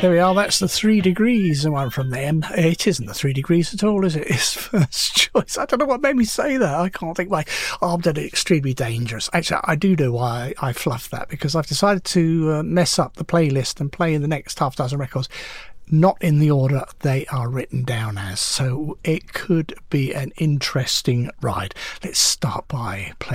There we are. That's the 3 Degrees, the one from them. It isn't the 3 Degrees at all, is it? It's First Choice. I don't know what made me say that. I can't think why. Armed and Extremely Dangerous. Actually, I do know why I fluffed that, because I've decided to mess up the playlist and play in the next half dozen records not in the order they are written down as. So it could be an interesting ride. Let's start by playing